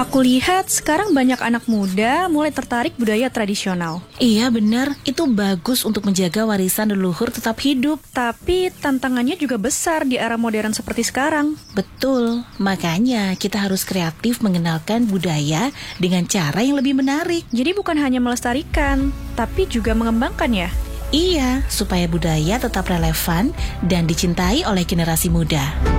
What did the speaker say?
Aku lihat sekarang banyak anak muda mulai tertarik budaya tradisional. Iya benar, itu bagus untuk menjaga warisan leluhur tetap hidup. Tapi tantangannya juga besar di era modern seperti sekarang. Betul, makanya kita harus kreatif mengenalkan budaya dengan cara yang lebih menarik. Jadi bukan hanya melestarikan, tapi juga mengembangkan ya? Iya, supaya budaya tetap relevan dan dicintai oleh generasi muda.